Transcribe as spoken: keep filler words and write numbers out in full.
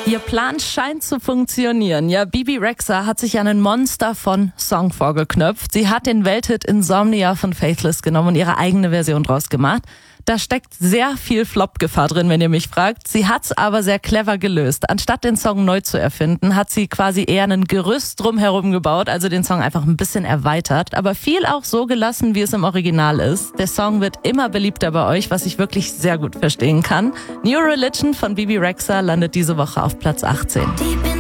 Ihr Plan scheint zu funktionieren. Ja, Bebe Rexha hat sich einen Monster von Song vorgeknöpft. Sie hat den Welthit Insomnia von Faithless genommen und ihre eigene Version draus gemacht. Da steckt sehr viel Flop-Gefahr drin, wenn ihr mich fragt. Sie hat's aber sehr clever gelöst. Anstatt den Song neu zu erfinden, hat sie quasi eher ein Gerüst drumherum gebaut, also den Song einfach ein bisschen erweitert, aber viel auch so gelassen, wie es im Original ist. Der Song wird immer beliebter bei euch, was ich wirklich sehr gut verstehen kann. New Religion von Bebe Rexha landet diese Woche auf Platz achtzehn.